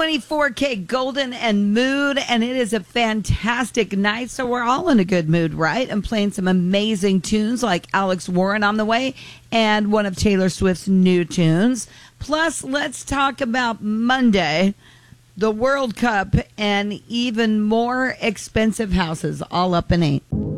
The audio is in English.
24K Golden and Mood, and it is a fantastic night, so we're all in a good mood, right? I'm playing some amazing tunes like Alex Warren on the way and one of Taylor Swift's new tunes. Plus, let's talk about Monday, the World Cup, and even more expensive houses all up in 8.